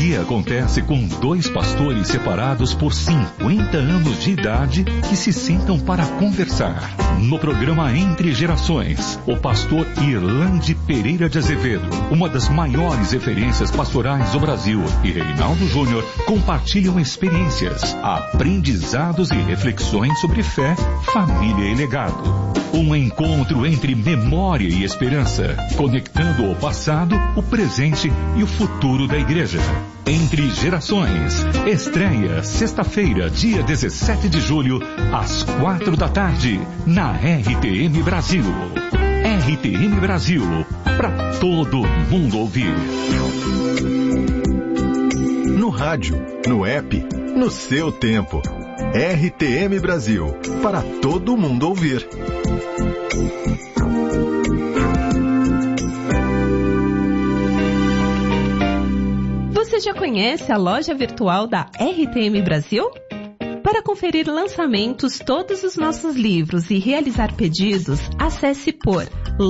dia acontece com dois pastores separados por 50 anos de idade que se sentam para conversar. No programa Entre Gerações, o pastor Irlande Pereira de Azevedo, uma das maiores referências pastorais do Brasil, e Reinaldo Júnior compartilham experiências, aprendizados e reflexões sobre fé, família e legado. Um encontro entre memória e esperança, conectando o passado, o presente e o futuro da igreja. Entre Gerações, estreia sexta-feira, dia 17 de julho, às 4 da tarde, na RTM Brasil. RTM Brasil, para todo mundo ouvir. No rádio, no app, no seu tempo. RTM Brasil, para todo mundo ouvir. Você já conhece a loja virtual da RTM Brasil? Para conferir lançamentos, todos os nossos livros e realizar pedidos, acesse por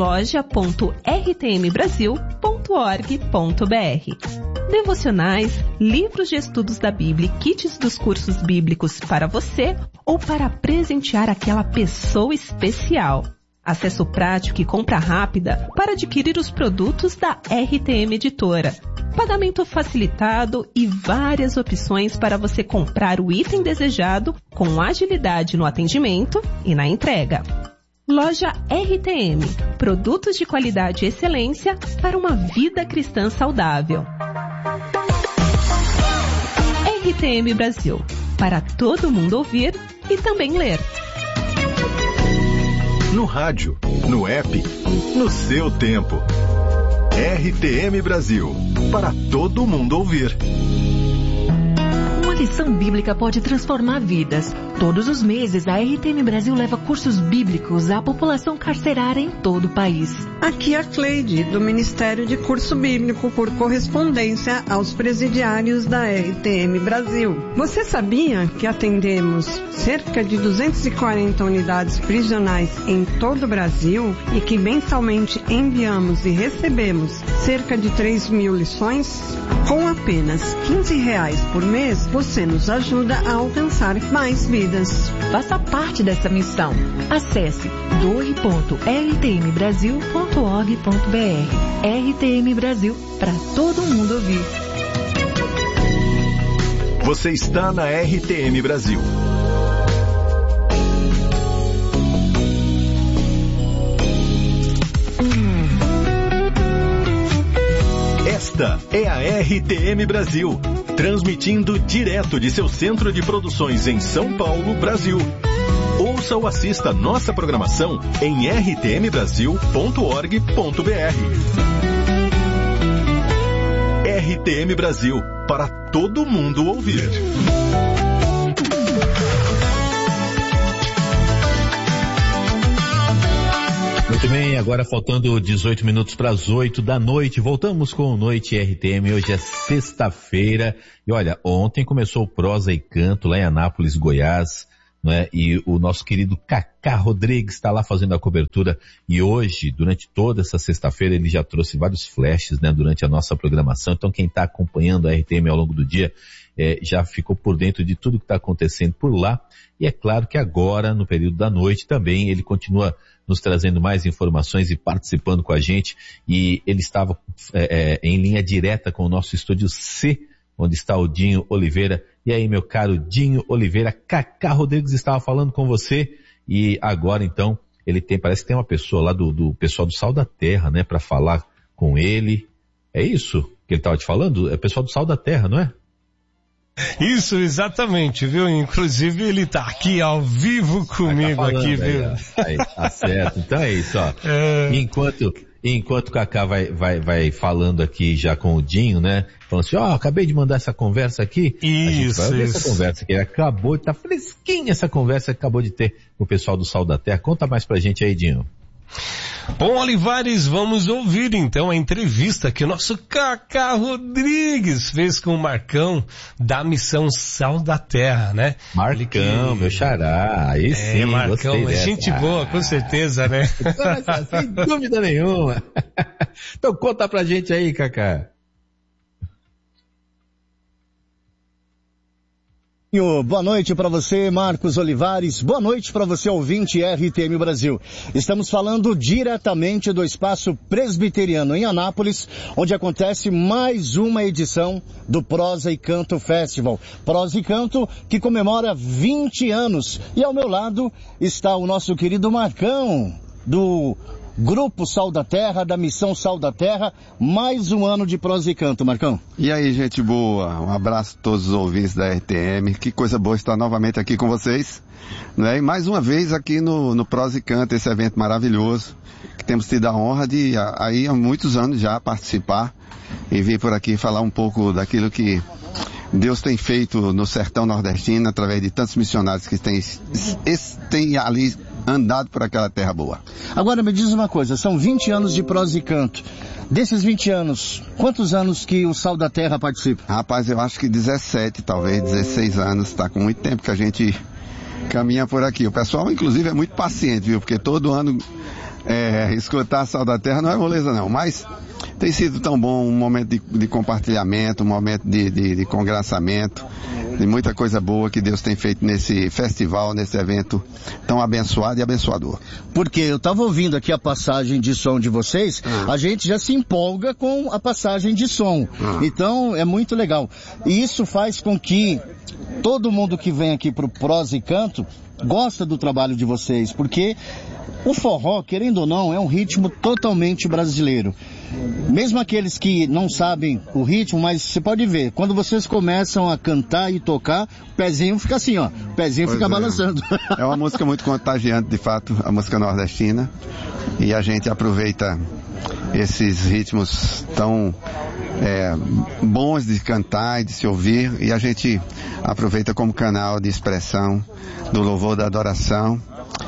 loja.rtmbrasil.org.br. Devocionais, livros de estudos da Bíblia e kits dos cursos bíblicos para você ou para presentear aquela pessoa especial. Acesso prático e compra rápida para adquirir os produtos da RTM Editora. Pagamento facilitado e várias opções para você comprar o item desejado com agilidade no atendimento e na entrega. Loja RTM, produtos de qualidade e excelência para uma vida cristã saudável. RTM Brasil, para todo mundo ouvir e também ler. No rádio, no app, no seu tempo. RTM Brasil, para todo mundo ouvir. Uma lição bíblica pode transformar vidas. Todos os meses, a RTM Brasil leva cursos bíblicos à população carcerária em todo o país. Aqui a Cleide, do Ministério de Curso Bíblico por Correspondência aos presidiários da RTM Brasil. Você sabia que atendemos cerca de 240 unidades prisionais em todo o Brasil e que mensalmente enviamos e recebemos cerca de 3.000 lições? Com apenas R$15 por mês, você nos ajuda a alcançar mais vidas. Faça parte dessa missão. Acesse doe.rtmbrasil.org.br. RTM Brasil, para todo mundo ouvir. Você está na RTM Brasil. Esta é a RTM Brasil, transmitindo direto de seu centro de produções em São Paulo, Brasil. Ouça ou assista nossa programação em rtmbrasil.org.br. RTM Brasil, para todo mundo ouvir. Muito bem, agora faltando 18 minutos para as 8 da noite, voltamos com Noite RTM, hoje é sexta-feira, e olha, ontem começou o Prosa e Canto lá em Anápolis, Goiás, né? E o nosso querido Cacá Rodrigues está lá fazendo a cobertura, e hoje, durante toda essa sexta-feira, ele já trouxe vários flashes, né, durante a nossa programação, então quem está acompanhando a RTM ao longo do dia, já ficou por dentro de tudo que está acontecendo por lá, e é claro que agora, no período da noite também, ele continua nos trazendo mais informações e participando com a gente, e ele estava em linha direta com o nosso estúdio C, onde está o Dinho Oliveira. E aí, meu caro Dinho Oliveira, Cacá Rodrigues estava falando com você, e agora então, parece que tem uma pessoa lá do pessoal do Sal da Terra, né, para falar com ele. É isso que ele estava te falando? É o pessoal do Sal da Terra, não é? Isso, exatamente, viu? Inclusive ele tá aqui ao vivo comigo, tá falando, aqui, viu? Aí, tá certo. Então é isso, ó. Enquanto o Cacá vai falando aqui já com o Dinho, né? Falando assim, acabei de mandar essa conversa aqui. Isso, a gente vai ver essa conversa que acabou, tá fresquinha essa conversa que acabou de ter com o pessoal do Sal da Terra. Conta mais pra gente aí, Dinho. Bom, Olivares, vamos ouvir então a entrevista que o nosso Cacá Rodrigues fez com o Marcão da Missão Sal da Terra, né? Marcão, meu xará, aí sim, Marcão, gente boa, com certeza, né? Sem dúvida nenhuma. Então conta pra gente aí, Cacá. Boa noite para você, Marcos Olivares. Boa noite para você, ouvinte RTM Brasil. Estamos falando diretamente do Espaço Presbiteriano em Anápolis, onde acontece mais uma edição do Prosa e Canto Festival. Prosa e Canto que comemora 20 anos. E ao meu lado está o nosso querido Marcão, do Grupo Sal da Terra, da Missão Sal da Terra, mais um ano de Prosa e Canto, Marcão. E aí, gente boa, um abraço a todos os ouvintes da RTM, que coisa boa estar novamente aqui com vocês, né? E mais uma vez aqui no Prosa e Canto, esse evento maravilhoso, que temos tido a honra de, aí há muitos anos já, participar e vir por aqui falar um pouco daquilo que Deus tem feito no sertão nordestino, através de tantos missionários que têm ali andado por aquela terra boa. Agora me diz uma coisa, são 20 anos de Prosa e Canto. Desses 20 anos, quantos anos que o Sal da Terra participa? Rapaz, eu acho que 17, talvez 16 anos, tá com muito tempo que a gente caminha por aqui. O pessoal, inclusive, é muito paciente, viu? Porque todo ano escutar Sal da Terra não é moleza não, mas tem sido tão bom, um momento de compartilhamento, um momento de congraçamento, de muita coisa boa que Deus tem feito nesse festival, nesse evento tão abençoado e abençoador. Porque eu estava ouvindo aqui a passagem de som de vocês, a gente já se empolga com a passagem de som. Então é muito legal. E isso faz com que todo mundo que vem aqui pro Prosa e Canto gosta do trabalho de vocês, porque o forró, querendo ou não, é um ritmo totalmente brasileiro. Mesmo aqueles que não sabem o ritmo, mas você pode ver, quando vocês começam a cantar e tocar, o pezinho fica assim, ó, o pezinho fica balançando. É uma música muito contagiante, de fato, a música nordestina, e a gente aproveita esses ritmos tão bons de cantar e de se ouvir, e a gente aproveita como canal de expressão do louvor, da adoração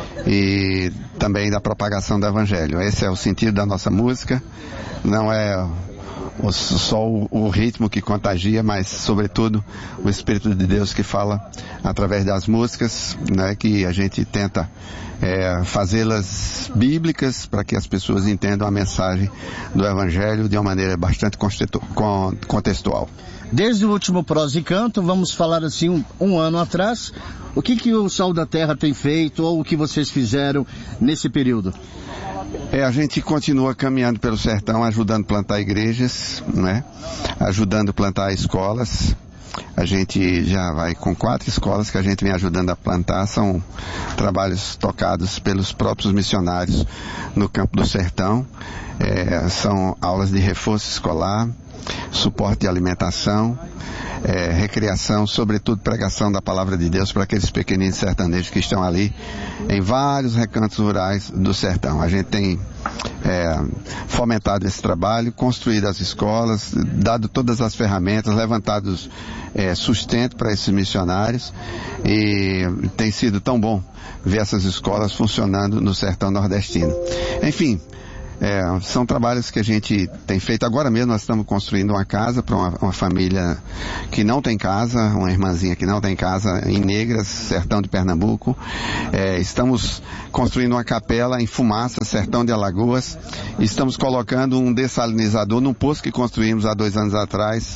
e também da propagação do Evangelho. Esse é o sentido da nossa música, não é só o ritmo que contagia, mas sobretudo o Espírito de Deus que fala através das músicas, né, que a gente tenta fazê-las bíblicas para que as pessoas entendam a mensagem do Evangelho de uma maneira bastante contextual. Desde o último Prosa e Canto, vamos falar assim, um ano atrás, o que o Sal da Terra tem feito ou o que vocês fizeram nesse período? A gente continua caminhando pelo sertão, ajudando a plantar igrejas, né? Ajudando a plantar escolas. A gente já vai com 4 escolas que a gente vem ajudando a plantar, são trabalhos tocados pelos próprios missionários no campo do sertão. São aulas de reforço escolar, suporte de alimentação, recreação, sobretudo pregação da palavra de Deus para aqueles pequeninos sertanejos que estão ali em vários recantos rurais do sertão. A gente tem fomentado esse trabalho, construído as escolas, dado todas as ferramentas, levantados sustento para esses missionários, e tem sido tão bom ver essas escolas funcionando no sertão nordestino. Enfim, são trabalhos que a gente tem feito. Agora mesmo nós estamos construindo uma casa para uma família que não tem casa, uma irmãzinha que não tem casa em Negras, sertão de Pernambuco. Estamos construindo uma capela em Fumaça, sertão de Alagoas. Estamos colocando um dessalinizador num poço que construímos há 2 anos atrás,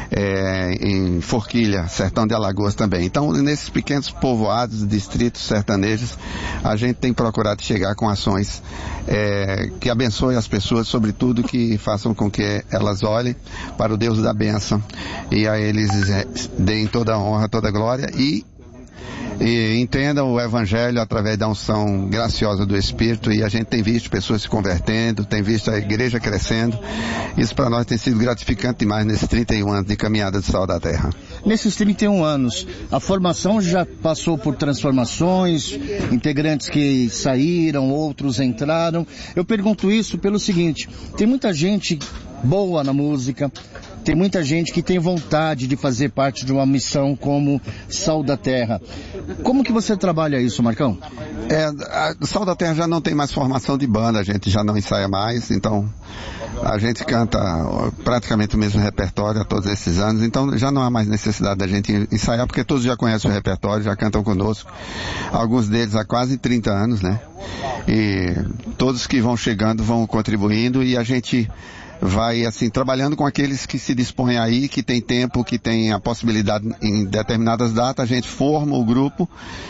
em Forquilha, sertão de Alagoas também. Então, nesses pequenos povoados, distritos sertanejos, a gente tem procurado chegar com ações que abençoem as pessoas, sobretudo que façam com que elas olhem para o Deus da bênção e a eles deem toda a honra, toda a glória e entendam o Evangelho através da unção graciosa do Espírito. E a gente tem visto pessoas se convertendo, tem visto a igreja crescendo. Isso para nós tem sido gratificante demais nesses 31 anos de caminhada do Sal da Terra. Nesses 31 anos, a formação já passou por transformações, integrantes que saíram, outros entraram. Eu pergunto isso pelo seguinte, tem muita gente boa na música, tem muita gente que tem vontade de fazer parte de uma missão como Sal da Terra. Como que você trabalha isso, Marcão? A Sal da Terra já não tem mais formação de banda, a gente já não ensaia mais, então a gente canta praticamente o mesmo repertório há todos esses anos, então já não há mais necessidade da gente ensaiar, porque todos já conhecem o repertório, já cantam conosco, alguns deles há quase 30 anos, né? E todos que vão chegando vão contribuindo, e a gente vai assim, trabalhando com aqueles que se dispõem aí, que tem tempo, que tem a possibilidade em determinadas datas, a gente forma o grupo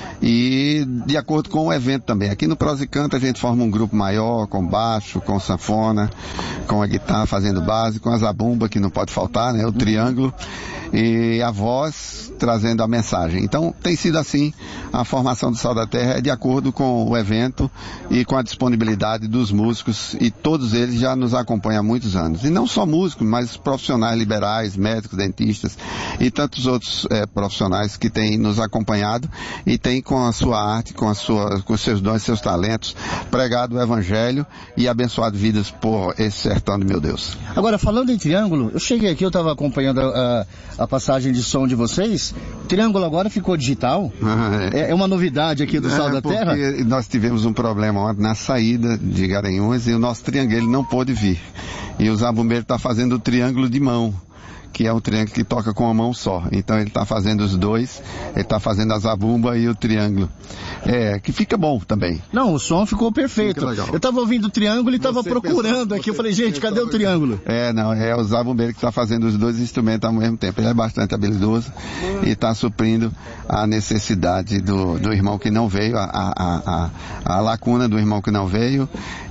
e de acordo com o evento também. Aqui no Prosa e Canto a gente forma um grupo maior, com baixo, com sanfona, com a guitarra fazendo base, com a zabumba, que não pode faltar, né? O triângulo, e a voz trazendo a mensagem. Então tem sido assim, a formação do Sal da Terra é de acordo com o evento e com a disponibilidade dos músicos, e todos eles já nos acompanham há muitos anos. E não só músicos, mas profissionais liberais, médicos, dentistas e tantos outros profissionais que têm nos acompanhado e têm com a sua arte, com os seus dons, seus talentos, pregado o Evangelho e abençoado vidas por esse sertão de meu Deus. Agora, falando em triângulo, eu cheguei aqui, eu estava acompanhando a passagem de som de vocês. O triângulo agora ficou digital. É uma novidade aqui do Sal da Terra? Porque nós tivemos um problema ontem na saída de Garanhuns e o nosso triângulo não pôde vir. E o zabumbeiro está fazendo o triângulo de mão, que é um triângulo que toca com uma mão só. Então ele está fazendo os dois, ele está fazendo a zabumba e o triângulo. Que fica bom também. Não, o som ficou perfeito. Eu estava ouvindo o triângulo e estava procurando aqui. Eu falei, gente, cadê o triângulo? É o zabumbeiro que está fazendo os dois instrumentos ao mesmo tempo. Ele é bastante habilidoso e está suprindo a necessidade do irmão que não veio, a lacuna do irmão que não veio,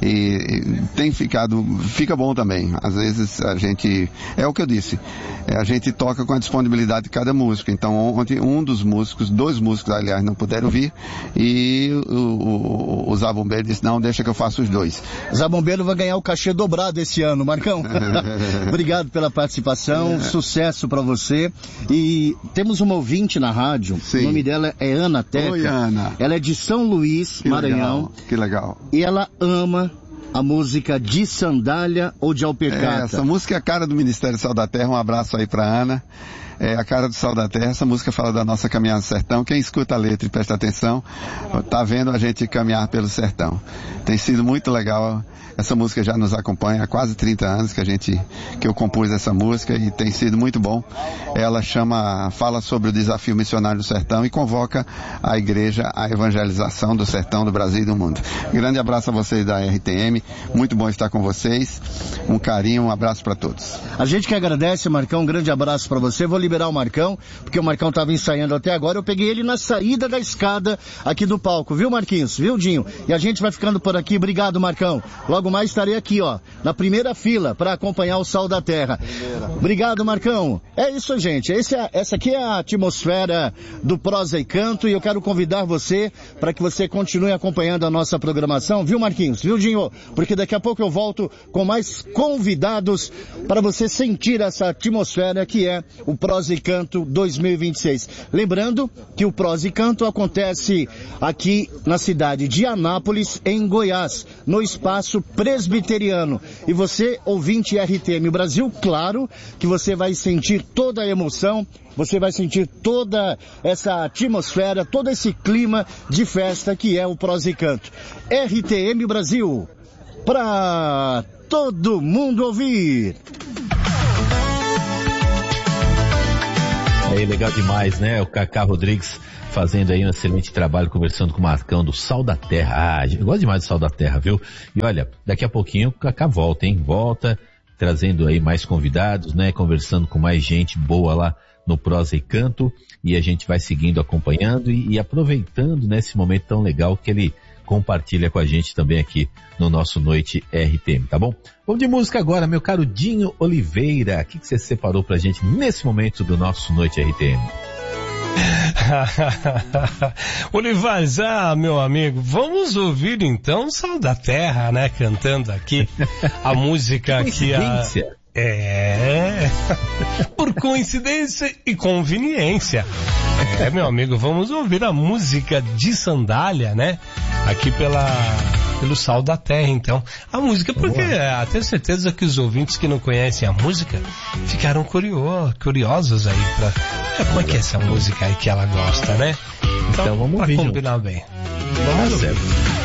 e fica bom também. Às vezes a gente, é o que eu disse, a gente toca com a disponibilidade de cada músico. Então ontem dois músicos aliás não puderam vir, e o zabumbeiro disse, não, deixa que eu faço os dois. Zabumbeiro vai ganhar o cachê dobrado esse ano, Marcão. Obrigado pela participação, sucesso para você. E temos uma ouvinte na rádio. Sim. O nome dela é Ana Teca. Oi, Ana. Ela é de São Luís, Maranhão. Que legal. E ela ama a música De Sandália ou de Alpercata. Essa música é a cara do Ministério Sal da Terra. Um abraço aí pra Ana. É a cara do Sal da Terra. Essa música fala da nossa caminhada no sertão. Quem escuta a letra e presta atenção, tá vendo a gente caminhar pelo sertão. Tem sido muito legal. Essa música já nos acompanha há quase 30 anos que eu compus essa música, e tem sido muito bom. Ela fala sobre o desafio missionário do sertão e convoca a igreja à evangelização do sertão, do Brasil e do mundo. Grande abraço a vocês da RTM, muito bom estar com vocês, um carinho, um abraço para todos. A gente que agradece, Marcão, um grande abraço para você. Vou liberar o Marcão, porque o Marcão estava ensaiando até agora. Eu peguei ele na saída da escada aqui do palco, viu, Marquinhos? Viu, Dinho? E a gente vai ficando por aqui. Obrigado, Marcão. Logo mais estarei aqui, na primeira fila para acompanhar o Sal da Terra. Obrigado, Marcão. É isso, gente. Essa aqui é a atmosfera do Prosa e Canto, e eu quero convidar você para que você continue acompanhando a nossa programação, viu, Marquinhos? Viu, Dinho? Porque daqui a pouco eu volto com mais convidados para você sentir essa atmosfera que é o Prosa e Canto 2026. Lembrando que o Prosa e Canto acontece aqui na cidade de Anápolis, em Goiás, no Espaço Presbiteriano. E você, ouvinte RTM Brasil, claro que você vai sentir toda a emoção, você vai sentir toda essa atmosfera, todo esse clima de festa que é o Prosa e Canto. RTM Brasil, para todo mundo ouvir. Aí, legal demais, né? O Cacá Rodrigues fazendo aí um excelente trabalho, conversando com o Marcão do Sal da Terra. Eu gosto demais do Sal da Terra, viu? E olha, daqui a pouquinho o Cacá volta, hein? Volta, trazendo aí mais convidados, né? Conversando com mais gente boa lá no Prosa e Canto. E a gente vai seguindo, acompanhando e aproveitando nesse momento tão legal que ele compartilha com a gente também aqui no nosso Noite RTM, tá bom? Vamos de música agora, meu caro Dinho Oliveira. O que você separou pra gente nesse momento do nosso Noite RTM? Olivares, meu amigo, vamos ouvir então Sal da Terra, né? Cantando aqui a música que por coincidência e conveniência. Meu amigo, vamos ouvir a música De Sandália, né? Aqui pelo Sal da Terra, então. A música, porque tenho certeza que os ouvintes que não conhecem a música ficaram curiosos aí como é que é essa música aí que ela gosta, né? Então vamos ouvir. Combinar bem. Vamos ouvir.